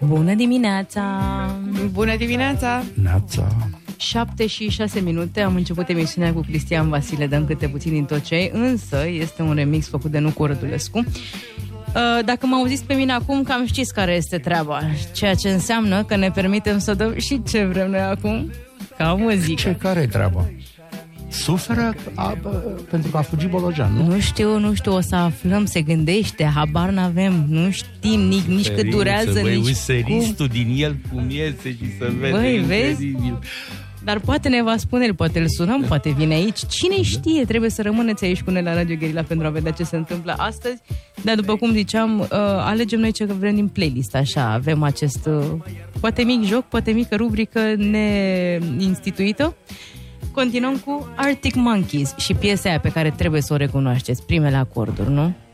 Bună dimineața! Bună dimineața! 7:06. Am început emisiunea cu Cristian Vasile, dăm câte puțin din tot ce ai, însă este un remix făcut de Nucu Rădulescu. Dacă mă auziți pe mine acum, cam știți care este treaba, ceea ce înseamnă că ne permitem să dăm și ce vrem noi acum, ca muzică. Care-i treaba? Suferă pentru că a fugit Bolojan, nu? Nu știu, o să aflăm, se gândește, habar n-avem, nu știm nici cât durează, nici cum. Din el cum iese și să vede. Băi, vezi? Dar poate ne va spune el, poate îl sunăm, poate vine aici. Cine știe, trebuie să rămâneți aici cu noi la Radio Guerilla pentru a vedea ce se întâmplă astăzi. Dar după cum ziceam, alegem noi ce vrem din playlist, așa, avem acest poate mic joc, poate mică rubrică neinstituită. Continuăm cu Arctic Monkeys și piesa aia pe care trebuie să o recunoașteți, primele acorduri, nu?